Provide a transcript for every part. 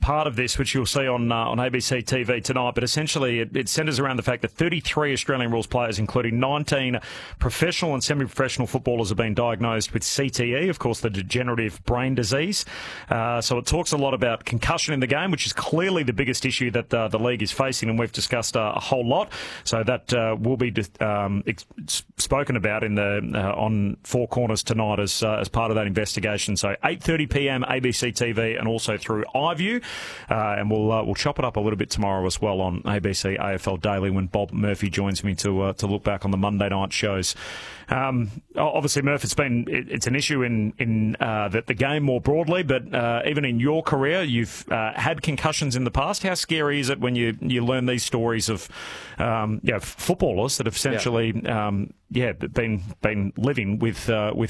part of this, which you'll see on ABC TV tonight, but essentially it centres around the fact that 33 Australian rules players, including 19 professional and semi-professional footballers, have been diagnosed with CTE, of course, the degenerative brain disease. So it talks a lot about concussion in the game, which is clearly the biggest issue that the league is facing, and we've discussed a whole lot. So that will be spoken about in on Four Corners tonight as part of that investigation. So 8:30 p.m. ABC TV and also through iView, and we'll chop it up a little bit tomorrow as well on ABC AFL Daily when Bob Murphy joins me to look back on the Monday night shows. Obviously, Murph, it's an issue in the game more broadly, but even in your career, you've had concussions in the past. How scary is it when you learn these stories of footballers that have essentially been living with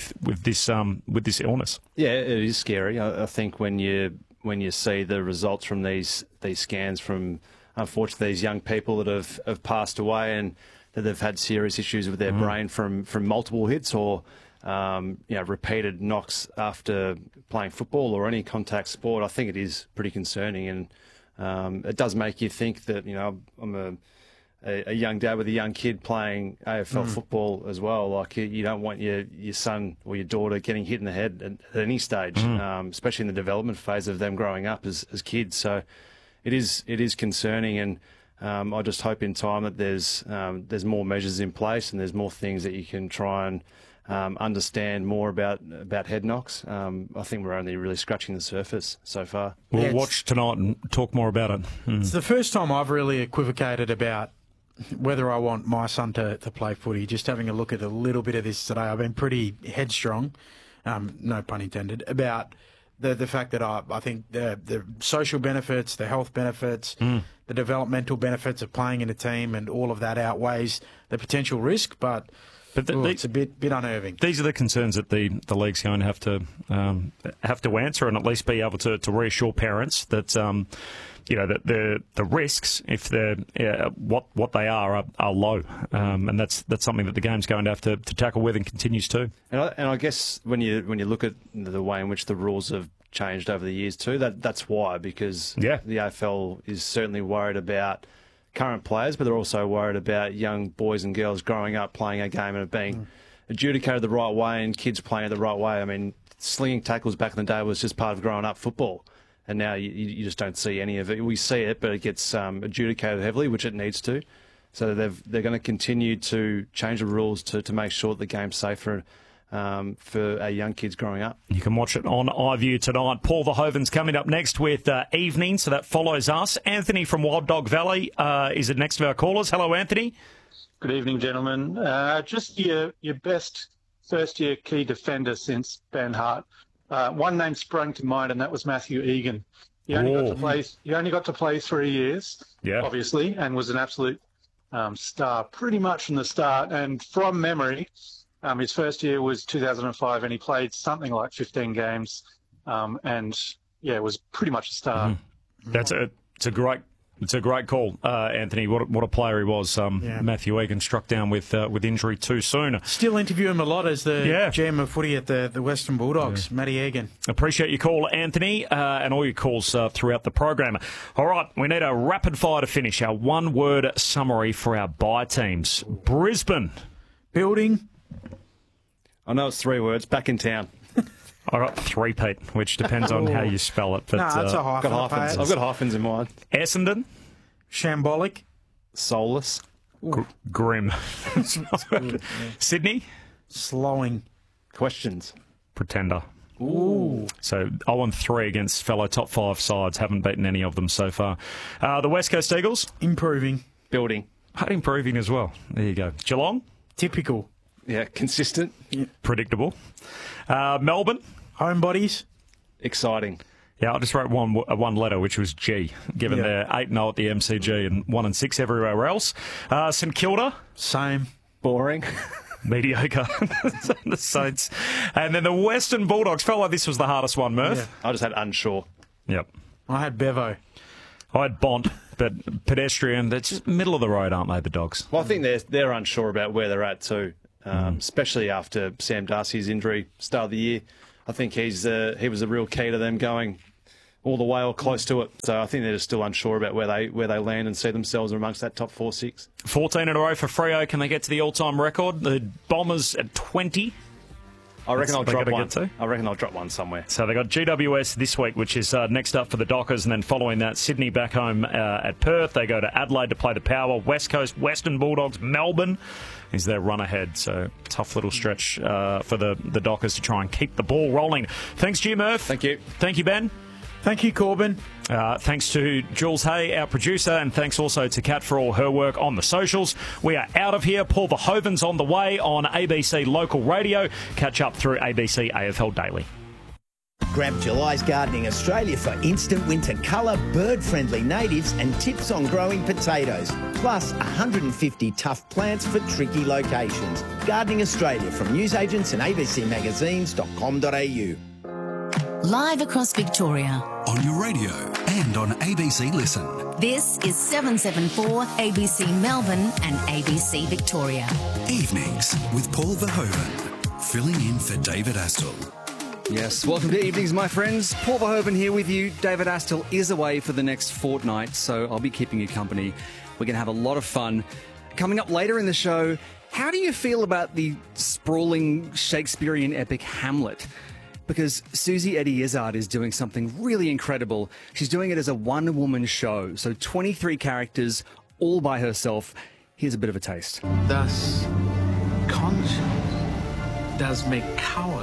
this illness? Yeah, it is scary. I think when you see the results from these scans from, unfortunately, these young people that have passed away and that they've had serious issues with their brain from multiple hits or repeated knocks after playing football or any contact sport, I think it is pretty concerning, and it does make you think that I'm a young dad with a young kid playing AFL football as well. Like you don't want your son or your daughter getting hit in the head at any stage, especially in the development phase of them growing up as kids. So it is concerning, and I just hope in time that there's more measures in place and there's more things that you can try and understand more about head knocks. I think we're only really scratching the surface so far. We'll watch tonight and talk more about it. It's the first time I've really equivocated about whether I want my son to play footy. Just having a look at a little bit of this today, I've been pretty headstrong, no pun intended, about the fact that I think the social benefits, the health benefits, the developmental benefits of playing in a team and all of that outweighs the potential risk, but it's a bit unnerving. These are the concerns that the league's going to have to answer, and at least be able to reassure parents that that the risks, if they're what they are low, and that's something that the game's going to have to tackle with and continues to. And I guess when you look at the way in which the rules have changed over the years too, that's why, because the AFL is certainly worried about current players, but they're also worried about young boys and girls growing up playing a game and it being adjudicated the right way and kids playing it the right way. I mean, slinging tackles back in the day was just part of growing up football. And now you just don't see any of it. We see it, but it gets adjudicated heavily, which it needs to. So they're going to continue to change the rules to make sure that the game's safer for our young kids growing up. You can watch it on iView tonight. Paul Verhoeven's coming up next with Evening, so that follows us. Anthony from Wild Dog Valley is the next of our callers. Hello, Anthony. Good evening, gentlemen. Just your best first-year key defender since Ben Hart. One name sprang to mind, and that was Matthew Egan. He only got to play 3 years, obviously, and was an absolute star pretty much from the start. And from memory, his first year was 2005, and he played something like 15 games, and was pretty much a star. It's a great call, Anthony. What a player he was. Matthew Egan struck down with injury too soon. Still interview him a lot as the GM of footy at the Western Bulldogs, Matty Egan. Appreciate your call, Anthony, and all your calls throughout the program. All right, we need a rapid fire to finish. Our one-word summary for our bye teams. Brisbane. Building. I know it's 3 words. Back in town. I got 3, Pete, which depends on how you spell it. But, that's a hyphen. I've got hyphens in mind. Essendon. Shambolic. Soulless. Grim. Sydney. Slowing. Questions. Pretender. Ooh. So 0-3 against fellow top 5 sides. Haven't beaten any of them so far. The West Coast Eagles. Improving. Building. Improving as well. There you go. Geelong. Typical. Yeah, consistent. Yeah. Predictable. Melbourne. Homebodies. Exciting. Yeah, I just wrote one letter, which was G, given they're 8-0 at the MCG and 1-6 everywhere else. St Kilda. Same. Boring. Mediocre. The Saints. And then the Western Bulldogs. Felt like this was the hardest one, Murph. Yeah. I just had unsure. Yep. I had Bevo. I had Bont, but pedestrian. They're just middle of the road, aren't they, the Dogs? Well, I think they're unsure about where they're at too, especially after Sam Darcy's injury start of the year. I think he was a real key to them all the way or close to it. So I think they're just still unsure about where they land and see themselves amongst that top 4-6. 14 in a row for Freo. Can they get to the all-time record? The Bombers at 20. I reckon I'll drop one. Get to. I reckon I'll drop one somewhere. So they got GWS this week, which is next up for the Dockers, and then following that, Sydney back home at Perth. They go to Adelaide to play the Power. West Coast, Western Bulldogs, Melbourne is their run ahead. So tough little stretch for the Dockers to try and keep the ball rolling. Thanks to you, Murph. Thank you. Thank you, Ben. Thank you, Corbin. Thanks to Jules Hay, our producer, and thanks also to Kat for all her work on the socials. We are out of here. Paul Verhoeven's on the way on ABC Local Radio. Catch up through ABC AFL Daily. Grab July's Gardening Australia for instant winter colour, bird-friendly natives and tips on growing potatoes. Plus 150 tough plants for tricky locations. Gardening Australia from newsagents and abcmagazines.com.au. Live across Victoria. On your radio and on ABC Listen. This is 774 ABC Melbourne and ABC Victoria. Evenings with Paul Verhoeven, filling in for David Astle. Yes, welcome to Evenings, my friends. Paul Verhoeven here with you. David Astle is away for the next fortnight, so I'll be keeping you company. We're going to have a lot of fun. Coming up later in the show, how do you feel about the sprawling Shakespearean epic Hamlet? Because Susie Eddie Izzard is doing something really incredible. She's doing it as a one-woman show, so 23 characters, all by herself. Here's a bit of a taste. Thus, conscience does make cowards